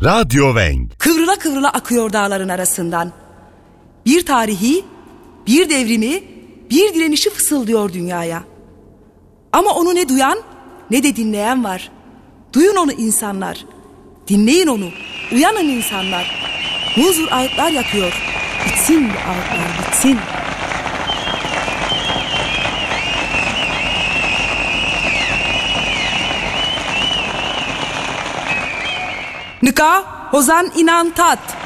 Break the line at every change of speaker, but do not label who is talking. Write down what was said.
Radyo Wenk.
Kıvrıla kıvrıla akıyor dağların arasından. Bir tarihi, bir devrimi, bir direnişi fısıldıyor dünyaya. Ama onu ne duyan ne de dinleyen var. Duyun onu insanlar. Dinleyin onu. Uyanın insanlar. Huzur ağıtlar yakıyor. Bitsin bu ağıtlar, bitsin. Nika hozan inan tat.